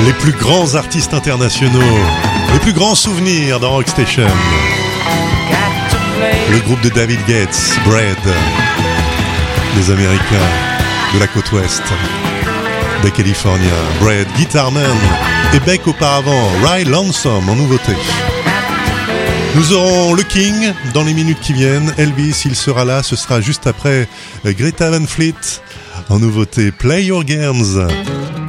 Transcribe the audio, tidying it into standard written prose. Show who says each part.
Speaker 1: Les plus grands artistes internationaux, les plus grands souvenirs dans Rockstation. Le groupe de David Gates, Bread, des Américains de la côte ouest, des Californiens, Bread, Guitarman, et Beck auparavant, Ride Lonesome en nouveauté. Nous aurons le King dans les minutes qui viennent. Elvis, il sera là, ce sera juste après Greta Van Fleet en nouveauté Play Your Games.